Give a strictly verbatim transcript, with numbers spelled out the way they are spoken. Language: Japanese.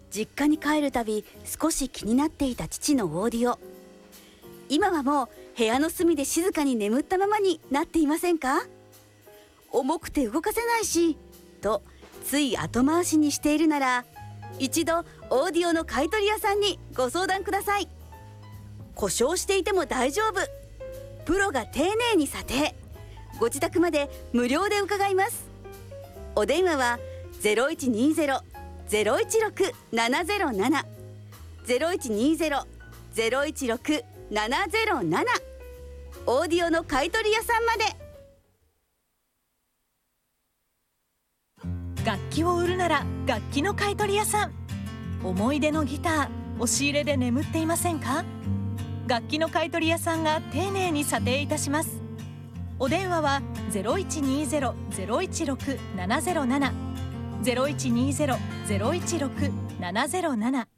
実家に帰るたび少し気になっていた父のオーディオ。今はもう部屋の隅で静かに眠ったままになっていませんか？重くて動かせないしとつい後回しにしているなら、一度オーディオの買い取り屋さんにご相談ください。故障していても大丈夫、プロが丁寧に査定、ご自宅まで無料で伺います。お電話は ゼロいちにゼロ ゼロいちろく ななゼロなな ゼロいちにゼロ ゼロいちろく ななゼロなな、オーディオの買い取り屋さんまで。 楽器を売るなら楽器の買い取り屋さん。思い出のギター、押し入れで眠っていませんか？楽器の買い取り屋さんが丁寧に査定いたします。お電話は ゼロいちにゼロ ゼロいちろく ななゼロなな ゼロいちにゼロ ゼロいちろく ななゼロなな